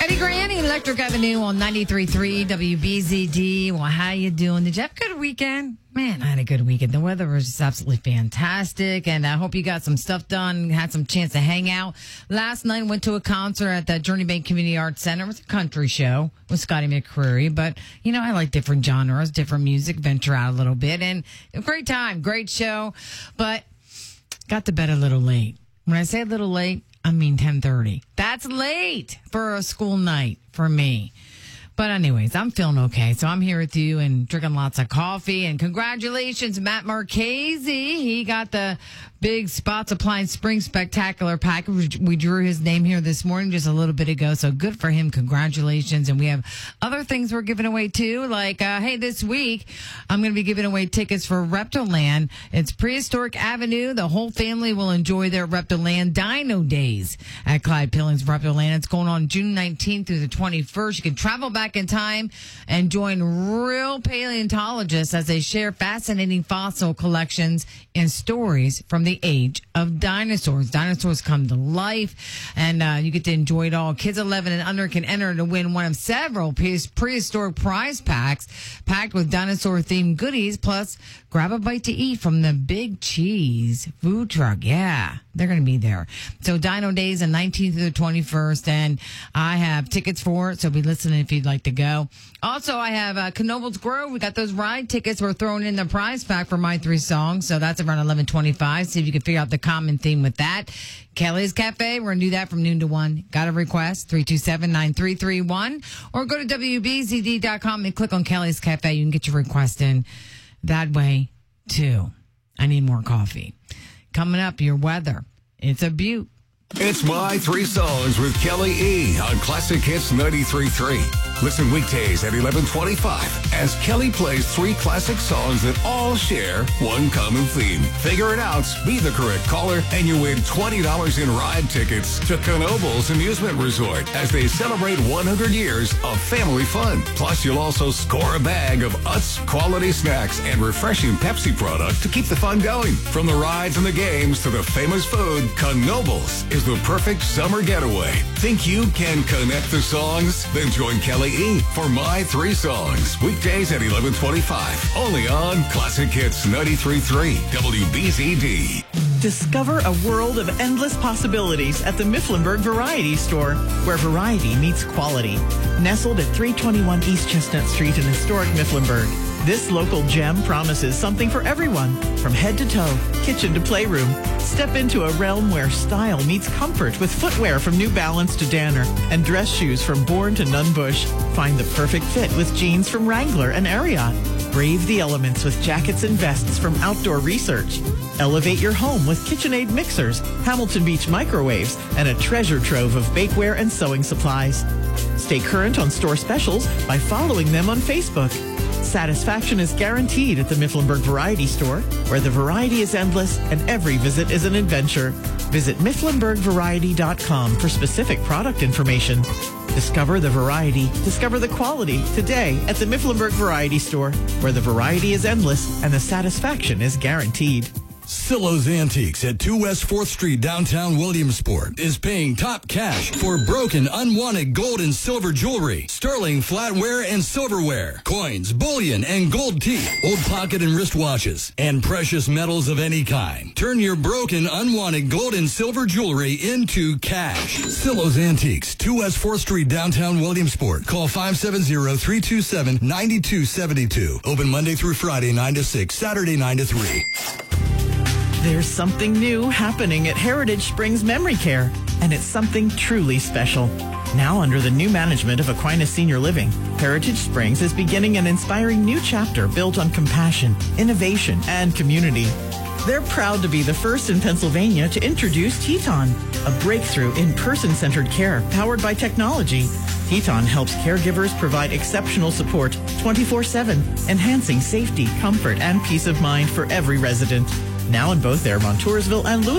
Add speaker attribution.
Speaker 1: Eddie Granny, Electric Avenue on 93.3 WBZD. Well, how you doing? Did you have a good weekend? Man, I had a good weekend. The weather was just absolutely fantastic, and I hope you got some stuff done, had some chance to hang out. Last night, went to a concert at the Journey Bank Community Arts Center. It was a country show with Scotty McCreery, but, you know, I like different genres, different music, venture out a little bit, and a great time, great show, but got to bed a little late. When I say a little late, I mean 10:30. That's late for a school night for me. But anyways, I'm feeling okay. So I'm here with you and drinking lots of coffee. And congratulations, Matt Marchese. He got the big Spots Appliance Spring Spectacular package. We drew his name here this morning just a little bit ago. So good for him. Congratulations. And we have other things we're giving away too. Like, hey, this week I'm going to be giving away tickets for Reptiland. It's Prehistoric Avenue. The whole family will enjoy their Reptiland Dino Days at Clyde Pillings Reptiland. It's going on June 19th through the 21st. You can travel back in time and join real paleontologists as they share fascinating fossil collections and stories from the age of dinosaurs. Dinosaurs come to life, and you get to enjoy it all. Kids 11 and under can enter to win one of several prehistoric prize packs packed with dinosaur-themed goodies, plus grab a bite to eat from the Big Cheese food truck. Yeah, they're going to be there. So Dino Days, the 19th through the 21st, and I have tickets for it, so be listening if you'd like to go. Also, I have Knoebels Grove. We got those ride tickets. We're throwing in the prize pack for my 3 songs, so that's around 11:25. See if you can figure out the common theme with that. Kelly's Cafe, we're going to do that from noon to 1. Got a request, 327-9331, or go to WBZD.com and click on Kelly's Cafe. You can get your request in that way, too. I need more coffee. Coming up, your weather. It's a beaut.
Speaker 2: It's My 3 Songs with Kelly E. on Classic Hits 93.3. Listen weekdays at 11:25 as Kelly plays 3 classic songs that all share one common theme. Figure it out, be the correct caller, and you win $20 in ride tickets to Knoebels Amusement Resort as they celebrate 100 years of family fun. Plus, you'll also score a bag of Utz quality snacks and refreshing Pepsi product to keep the fun going. From the rides and the games to the famous food, Knoebels is the perfect summer getaway. Think you can connect the songs? Then join Kelly E. for My 3 Songs. Weekdays at 11:25. Only on Classic Hits 93.3 WBZD.
Speaker 3: Discover a world of endless possibilities at the Mifflinburg Variety Store, where variety meets quality. Nestled at 321 East Chestnut Street in historic Mifflinburg, this local gem promises something for everyone, from head to toe, kitchen to playroom. Step into a realm where style meets comfort with footwear from New Balance to Danner and dress shoes from Bourne to Nunn Bush. Find the perfect fit with jeans from Wrangler and Ariat. Brave the elements with jackets and vests from Outdoor Research. Elevate your home with KitchenAid mixers, Hamilton Beach microwaves, and a treasure trove of bakeware and sewing supplies. Stay current on store specials by following them on Facebook. Satisfaction is guaranteed at the Mifflinburg Variety Store, where the variety is endless and every visit is an adventure. Visit MifflinburgVariety.com for specific product information. Discover the variety, discover the quality today at the Mifflinburg Variety Store, where the variety is endless and the satisfaction is guaranteed.
Speaker 4: Silo's Antiques at 2 West 4th Street, downtown Williamsport, is paying top cash for broken, unwanted gold and silver jewelry, sterling flatware and silverware, coins, bullion, and gold teeth, old pocket and wristwatches, and precious metals of any kind. Turn your broken, unwanted gold and silver jewelry into cash. Silo's Antiques, 2 West 4th Street, downtown Williamsport. Call 570-327-9272. Open Monday through Friday, 9 to 6, Saturday, 9 to 3.
Speaker 3: There's something new happening at Heritage Springs Memory Care, and it's something truly special. Now under the new management of Aquinas Senior Living, Heritage Springs is beginning an inspiring new chapter built on compassion, innovation, and community. They're proud to be the first in Pennsylvania to introduce Teton, a breakthrough in person-centered care powered by technology. Teton helps caregivers provide exceptional support 24/7, enhancing safety, comfort, and peace of mind for every resident. Now in both their Montoursville and Lewis